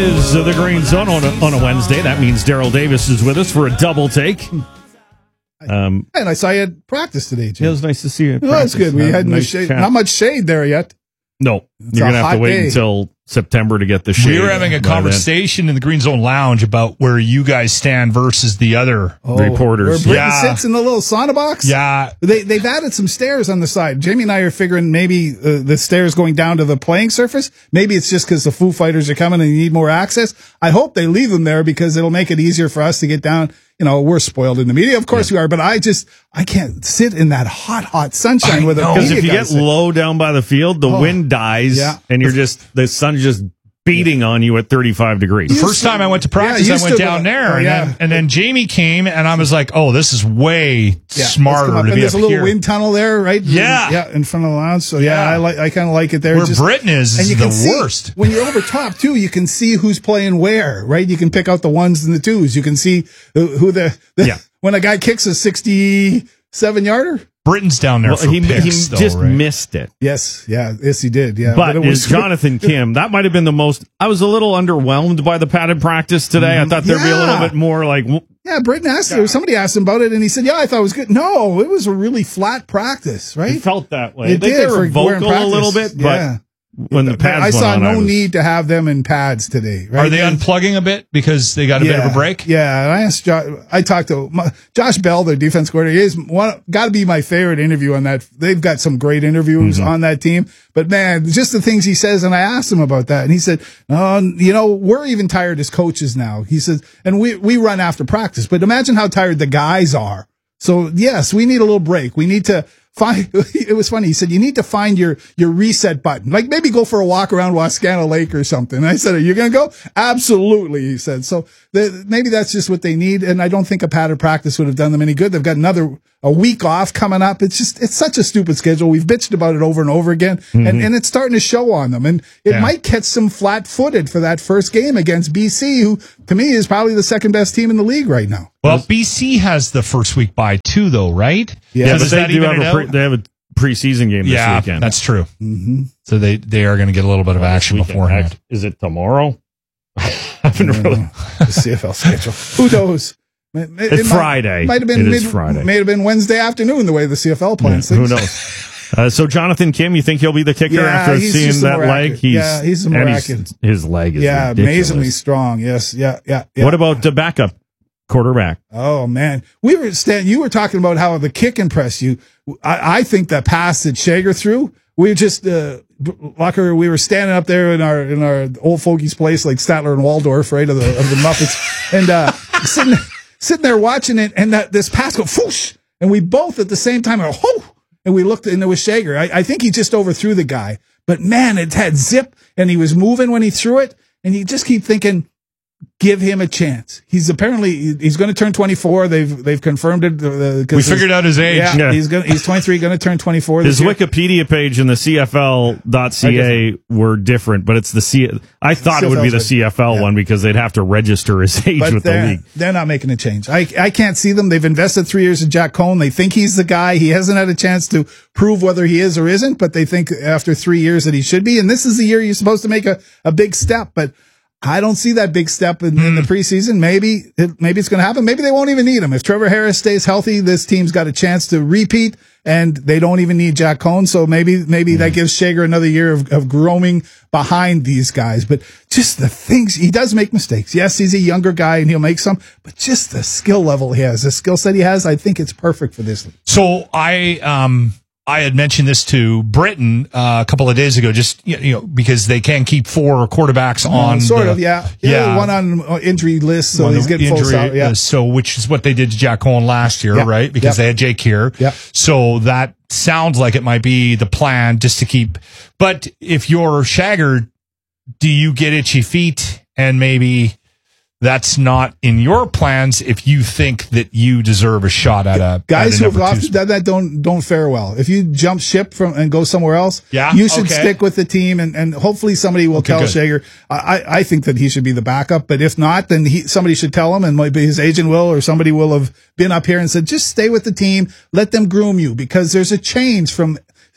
is the Green Zone on a Wednesday. That means Daryl Davis is with us for a double take. And I saw you at practice today, Jim. It was nice to see you. Well, that's good. We had nice not much shade there yet. No, you're going to have to wait until September to get the shade. We were having a conversation in the Green Zone Lounge about where you guys stand versus the other reporters. Where Britton sits in the little sauna box? Yeah. They've added some stairs on the side. Jamie and I are figuring maybe the stairs going down to the playing surface. Maybe it's just because the Foo Fighters are coming and you need more access. I hope they leave them there because it'll make it easier for us to get down. You know, we're spoiled in the media. Of course we are, but I can't sit in that hot sunshine with it. Because if you get low down by the field, the wind dies and the sun's just beating on you at 35 degrees. The first time I went to practice, I went down there, and then Jamie came, and I was like, "Oh, this is way smarter to be up here." There's a little wind tunnel there, right? Yeah, in front of the lounge. So I kind of like it there. Where Britton is the worst. When you're over top too, you can see who's playing where, right? You can pick out the ones and the twos. You can see who when a guy kicks a 67-yarder. Britton's down there for picks, he just missed it. Yes, he did. Yeah, but it was Jonathan Kim. That might have been the most. I was a little underwhelmed by the padded practice today. I thought there'd be a little bit more like. Yeah, Britton asked. Somebody asked him about it, and he said, "Yeah, I thought it was good." No, it was a really flat practice, right? It felt that way. It did. They were vocal a little bit, but. When the pads I saw no need to have them in pads today. Right? Are they unplugging a bit because they got a bit of a break? Yeah, and I asked I talked to Josh Bell, their defense coordinator. He is got to be my favorite interview on that. They've got some great interviews on that team. But man, just the things he says, and I asked him about that, and he said, we're even tired as coaches now. He said, and we run after practice, but imagine how tired the guys are. So yes, we need a little break. We need to it was funny. He said, you need to find your reset button. Like maybe go for a walk around Wascana Lake or something. And I said, are you going to go? Absolutely, he said. So maybe that's just what they need. And I don't think a padded practice would have done them any good. They've got a week off coming up. It's such a stupid schedule. We've bitched about it over and over again. And it's starting to show on them. And it might catch some flat footed for that first game against BC, who to me is probably the second best team in the league right now. Well, BC has the first week bye too, though, right? Yeah, but they have a preseason game this weekend. That's true. Mm-hmm. So they are going to get a little bit of action beforehand. Is it tomorrow? The CFL schedule. Who knows? It's Friday. Might have been Friday. May have been Wednesday afternoon the way the CFL plans things. Who knows? So Jonathan Kim, you think he'll be the kicker after seeing that leg? He's a miraculous. His leg is ridiculous. Amazingly strong. Yes, yeah. What about the backup quarterback? Oh man, you were talking about how the kick impressed you. I think that pass that Shager threw, we just Locker, we were standing up there in our old folkies place like Statler and Waldorf, right, of the Muppets, and sitting there watching it, and this pass go whoosh, and we both at the same time go whoo, and we looked, and it was Shager. I think he just overthrew the guy, but man, it had zip, and he was moving when he threw it, and you just keep thinking, give him a chance. He's going to turn 24. They've confirmed it. We figured out his age. Yeah. He's 23, going to turn 24. His Wikipedia page and the CFL.ca were different, but it's I thought it would be the CFL one because they'd have to register his age with the league. They're not making a change. I can't see them. They've invested 3 years in Jack Cohn. They think he's the guy. He hasn't had a chance to prove whether he is or isn't, but they think after 3 years that he should be. And this is the year you're supposed to make a big step, but I don't see that big step in the preseason. Maybe it's going to happen. Maybe they won't even need him. If Trevor Harris stays healthy, this team's got a chance to repeat, and they don't even need Jack Cohn. So maybe that gives Shager another year of growing behind these guys. But just the things, he does make mistakes. Yes, he's a younger guy and he'll make some, but just the skill level he has, the skill set he has, I think it's perfect for this league. So I had mentioned this to Britton a couple of days ago, just because they can keep 4 quarterbacks on one on injury list, so he's getting full salary. Yeah. So which is what they did to Jack Cohn last year, right? Because they had Jake here. Yeah. So that sounds like it might be the plan just to keep. But if you're Shager, do you get itchy feet and maybe that's not in your plans if you think that you deserve a shot at a guys who have often done that don't fare well. If you jump ship and go somewhere else, you should stick with the team and hopefully somebody will tell Shager. I think that he should be the backup, but if not, then somebody should tell him, and maybe his agent will or somebody will have been up here and said, just stay with the team, let them groom you, because there's a change from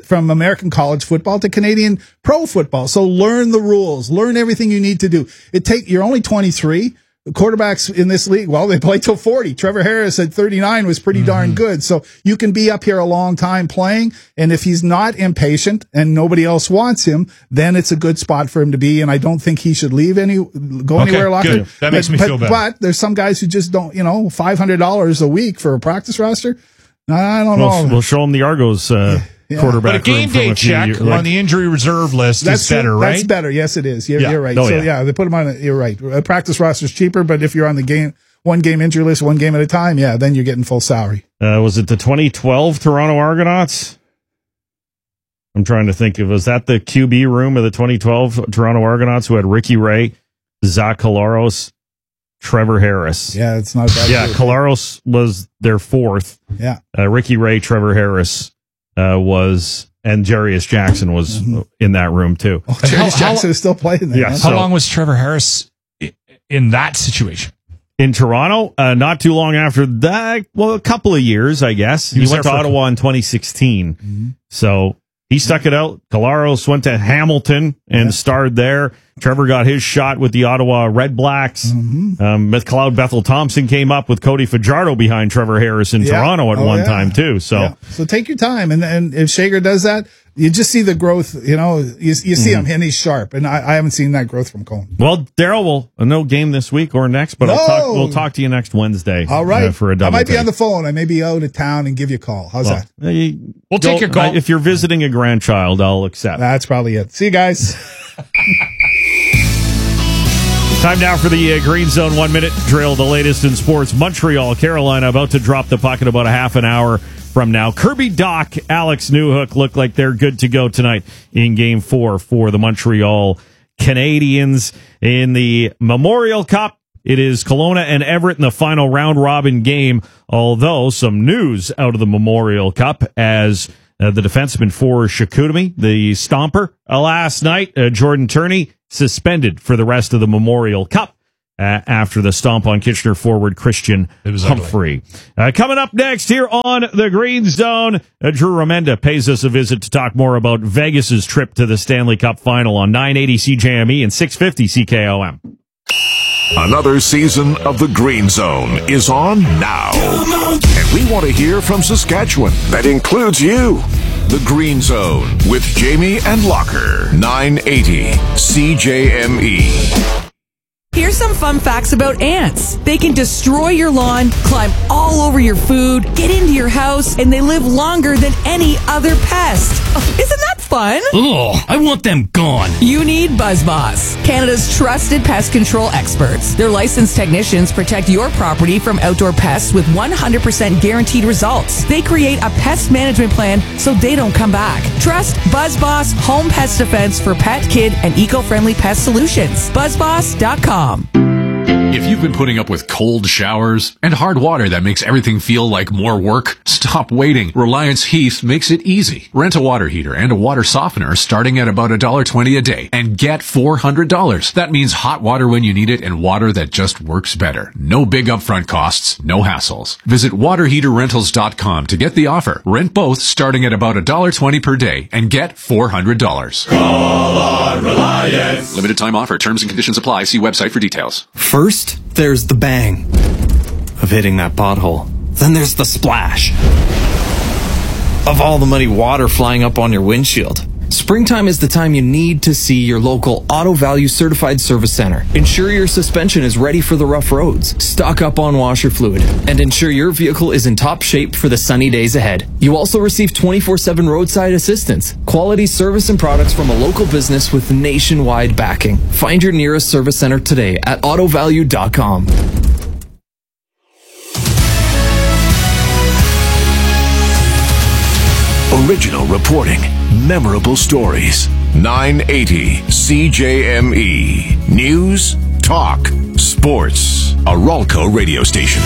from American college football to Canadian pro football. So learn the rules, learn everything you need to do. You're only 23. Quarterbacks in this league, well, they play till 40. Trevor Harris at 39 was pretty darn good. So you can be up here a long time playing. And if he's not impatient and nobody else wants him, then it's a good spot for him to be. And I don't think he should go anywhere. Good. That makes me feel better. But there's some guys who just don't, $500 a week for a practice roster. I don't know. We'll show him the Argos, quarterback. But a game day check on the injury reserve list is better, right? That's better. Yes, it is. You're right. They put him on. You're right. A practice roster is cheaper, but if you're on the one game injury list, one game at a time, then you're getting full salary. Was it the 2012 Toronto Argonauts? I'm trying to think. Was that the QB room of the 2012 Toronto Argonauts who had Ricky Ray, Zach Collaros, Trevor Harris? Yeah, it's not bad. Yeah, Collaros was their fourth. Yeah. Ricky Ray, Trevor Harris and Jarius Jackson was in that room too. Oh, Jarius Jackson is still playing there. Yeah, how long was Trevor Harris in that situation? In Toronto, not too long after that. Well, a couple of years, I guess. He went to Ottawa in 2016. So he stuck it out. Collaros went to Hamilton and starred there. Trevor got his shot with the Ottawa Red Blacks. McLeod Bethel Thompson came up with Cody Fajardo behind Trevor Harris in Toronto at one time too. So take your time, and if Shager does that, you just see the growth. You see him, and he's sharp. And I haven't seen that growth from Cohen. Well, Daryl no game this week or next, but we'll talk to you next Wednesday. All right, for a double. I might be on the phone. I may be out of town and give you a call. How's that? We'll take your call. If you're visiting a grandchild, I'll accept. That's probably it. See you guys. Time now for the Green Zone 1 minute drill, the latest in sports. Montreal, Carolina about to drop the puck in about a half an hour from now. Kirby Dach, Alex Newhook look like they're good to go tonight in Game 4 for the Montreal Canadiens. In the Memorial Cup, it is Kelowna and Everett in the final round-robin game, although some news out of the Memorial Cup as the defenseman for Chicoutimi, the Stomper, last night, Jordan Turney, suspended for the rest of the Memorial Cup after the stomp on Kitchener forward Christian Humphrey. Coming up next here on the Green Zone, Drew Remenda pays us a visit to talk more about Vegas's trip to the Stanley Cup Final on 980 CJME and 650 CKOM. Another season of the Green Zone is on now. And we want to hear from Saskatchewan. That includes you. The Green Zone with Jamie and Locker. 980 CJME. Here's some fun facts about ants. They can destroy your lawn, climb all over your food, get into your house, and they live longer than any other pest. Oh, isn't that fun? Ugh, I want them gone. You need BuzzBoss, Canada's trusted pest control experts. Their licensed technicians protect your property from outdoor pests with 100% guaranteed results. They create a pest management plan so they don't come back. Trust BuzzBoss Home Pest Defense for pet, kid, and eco-friendly pest solutions. BuzzBoss.com. If you've been putting up with cold showers and hard water that makes everything feel like more work, stop waiting. Reliance Heath makes it easy. Rent a water heater and a water softener starting at about $1.20 a day and get $400. That means hot water when you need it and water that just works better. No big upfront costs, no hassles. Visit waterheaterrentals.com to get the offer. Rent both starting at about $1.20 per day and get $400. Call on Reliance. Limited time offer. Terms and conditions apply. See website for details. First, there's the bang of hitting that pothole. Then there's the splash of all the muddy water flying up on your windshield. Springtime is the time you need to see your local Auto Value Certified Service Center. Ensure your suspension is ready for the rough roads. Stock up on washer fluid. And ensure your vehicle is in top shape for the sunny days ahead. You also receive 24/7 roadside assistance. Quality service and products from a local business with nationwide backing. Find your nearest service center today at autovalue.com. Original reporting. Memorable stories. 980 CJME. News, talk, sports. A Ralco radio station.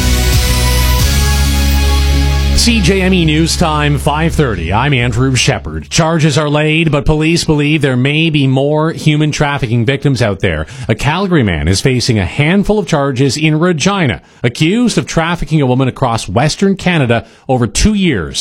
CJME News Time, 5:30. I'm Andrew Shepard. Charges are laid, but police believe there may be more human trafficking victims out there. A Calgary man is facing a handful of charges in Regina, accused of trafficking a woman across Western Canada over 2 years.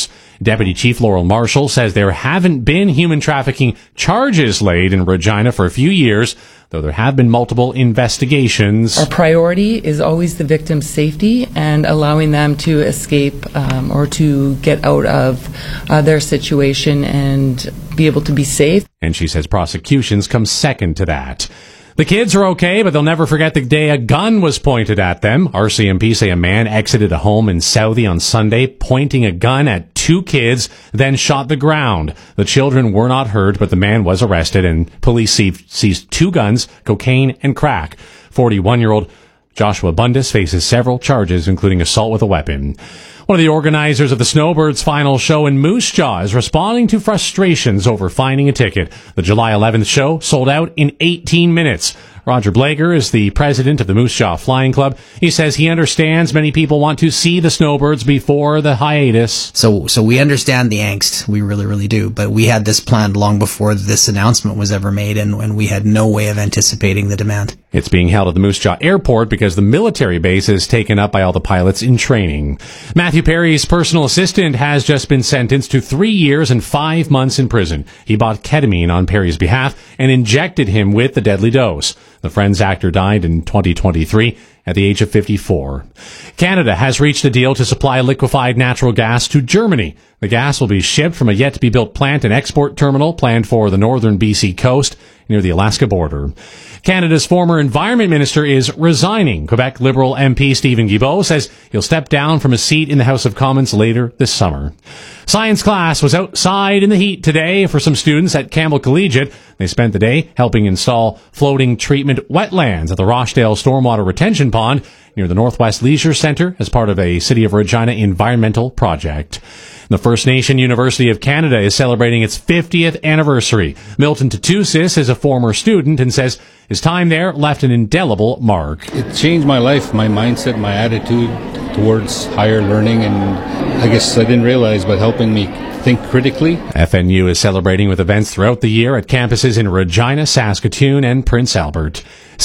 Deputy Chief Laurel Marshall says there haven't been human trafficking charges laid in Regina for a few years, though there have been multiple investigations. Our priority is always the victim's safety and allowing them to escape or to get out of their situation and be able to be safe. And she says prosecutions come second to that. The kids are okay, but they'll never forget the day a gun was pointed at them. RCMP say a man exited a home in Southie on Sunday, pointing a gun at 2 kids, then shot the ground. The children were not hurt, but the man was arrested, and police seized 2 guns, cocaine, and crack. 41-year-old Joshua Bundus faces several charges, including assault with a weapon. One of the organizers of the Snowbirds final show in Moose Jaw is responding to frustrations over finding a ticket. The July 11th show sold out in 18 minutes. Roger Blager is the president of the Moose Jaw Flying Club. He says he understands many people want to see the Snowbirds before the hiatus. So we understand the angst. We really, really do. But we had this planned long before this announcement was ever made, and we had no way of anticipating the demand. It's being held at the Moose Jaw Airport because the military base is taken up by all the pilots in training. Matthew Perry's personal assistant has just been sentenced to 3 years and 5 months in prison. He bought ketamine on Perry's behalf and injected him with the deadly dose. The Friends actor died in 2023 at the age of 54. Canada has reached a deal to supply liquefied natural gas to Germany. The gas will be shipped from a yet-to-be-built plant and export terminal planned for the northern BC coast near the Alaska border. Canada's former Environment Minister is resigning. Quebec Liberal MP Stephen Guilbeault says he'll step down from his seat in the House of Commons later this summer. Science class was outside in the heat today for some students at Campbell Collegiate. They spent the day helping install floating treatment wetlands at the Rochdale Stormwater Retention Pond near the Northwest Leisure Centre as part of a City of Regina environmental project. The First Nation University of Canada is celebrating its 50th anniversary. Milton Tatusis is a former student and says his time there left an indelible mark. It changed my life, my mindset, my attitude towards higher learning, and I guess I didn't realize, but helping me think critically. FNU is celebrating with events throughout the year at campuses in Regina, Saskatoon, and Prince Albert.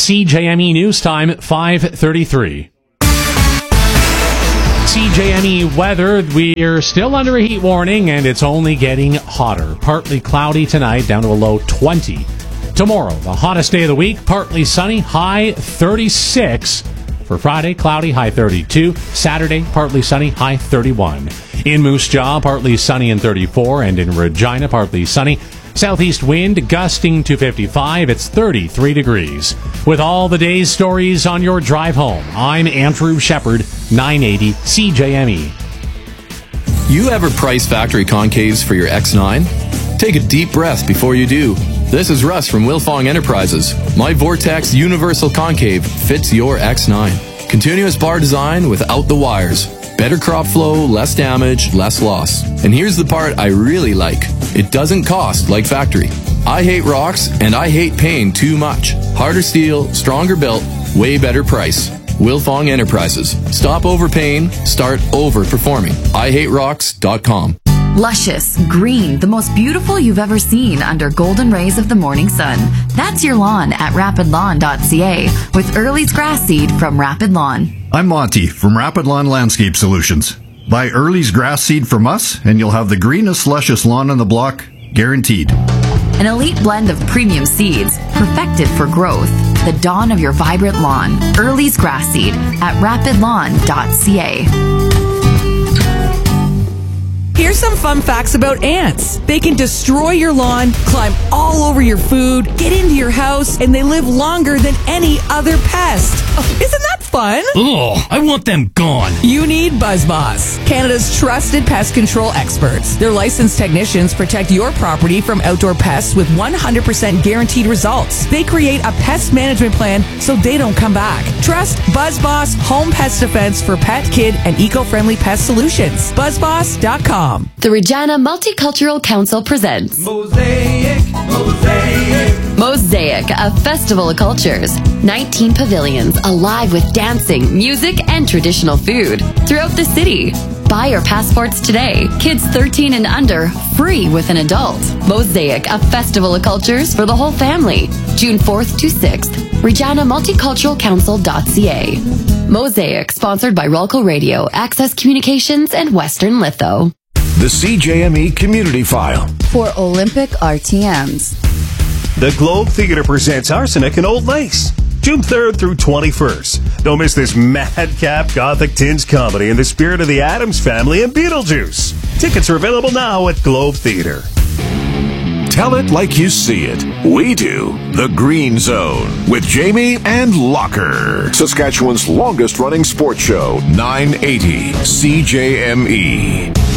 CJME News Time, 5:33. CJME weather, we're still under a heat warning, and it's only getting hotter. Partly cloudy tonight, down to a low 20. Tomorrow, the hottest day of the week, partly sunny, high 36. For Friday, cloudy, high 32. Saturday, partly sunny, high 31. In Moose Jaw, partly sunny and 34. And in Regina, partly sunny. Southeast wind gusting to 55. It's 33 degrees. With all the day's stories on your drive home, I'm Andrew Shepard, 980 CJME. You ever price factory concaves for your X9? Take a deep breath before you do. This is Russ from Wilfong Enterprises. My Vortex Universal Concave fits your X9. Continuous bar design without the wires. Better crop flow, less damage, less loss. And here's the part I really like. It doesn't cost like factory. I hate rocks and I hate paying too much. Harder steel, stronger built, way better price. Wilfong Enterprises. Stop overpaying, start overperforming. IHateRocks.com. Luscious, green, the most beautiful you've ever seen under golden rays of the morning sun. That's your lawn at rapidlawn.ca with Early's grass seed from Rapid Lawn. I'm Monty from Rapid Lawn Landscape Solutions. Buy Early's grass seed from us and you'll have the greenest, luscious lawn on the block, guaranteed. An elite blend of premium seeds, perfected for growth. The dawn of your vibrant lawn. Early's grass seed at rapidlawn.ca. Here's some fun facts about ants. They can destroy your lawn, climb all over your food, get into your house, and they live longer than any other pest. Oh, isn't that fun? Ugh, I want them gone. You need BuzzBoss, Canada's trusted pest control experts. Their licensed technicians protect your property from outdoor pests with 100% guaranteed results. They create a pest management plan so they don't come back. Trust BuzzBoss Home Pest Defense for pet, kid, and eco-friendly pest solutions. BuzzBoss.com. The Regina Multicultural Council presents Mosaic, a festival of cultures. 19 pavilions alive with dancing, music, and traditional food throughout the city. Buy your passports today. Kids 13 and under, free with an adult. Mosaic, a festival of cultures for the whole family. June 4th to 6th. ReginaMulticulturalCouncil.ca. Mosaic, sponsored by Rolco Radio, Access Communications, and Western Litho. The CJME Community File. For Olympic RTMs. The Globe Theater presents Arsenic in Old Lace, June 3rd through 21st. Don't miss this madcap gothic tinge comedy in the spirit of the Addams Family and Beetlejuice. Tickets are available now at Globe Theater. Tell it like you see it. We do. The Green Zone with Jamie and Locker. Saskatchewan's longest running sports show, 980 CJME.